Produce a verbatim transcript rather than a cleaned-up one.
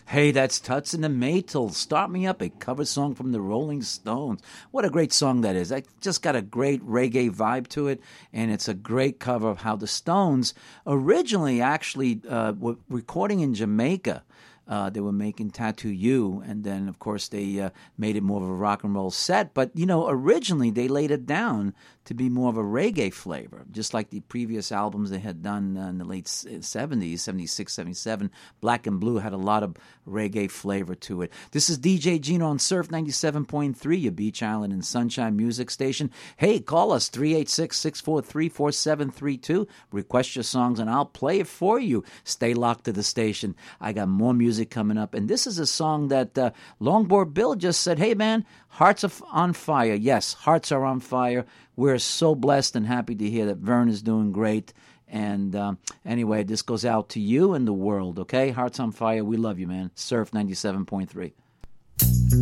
Hey, that's Tuts and the Maytals. Start Me Up, a cover song from the Rolling Stones. What a great song that is. It just got a great reggae vibe to it, and it's a great cover of how the Stones originally actually uh, were recording in Jamaica. Uh, they were making Tattoo You, and then, of course, they uh, made it more of a rock and roll set. But, you know, originally they laid it down to be more of a reggae flavor, just like the previous albums they had done uh, in the late seventies, seventy-six, seventy-seven. Black and Blue had a lot of reggae flavor to it. This is D J Gino on Surf ninety-seven point three, your Beach Island and Sunshine music station. Hey, call us, three eight six, six four three, four seven three two. Request your songs, and I'll play it for you. Stay locked to the station. I got more music coming up, and this is a song that uh, Longboard Bill just said, hey, man, hearts are on fire. Yes, hearts are on fire. We're so blessed and happy to hear that Vern is doing great. And um, anyway, this goes out to you and the world, okay? Hearts on fire. We love you, man. Surf ninety-seven point three.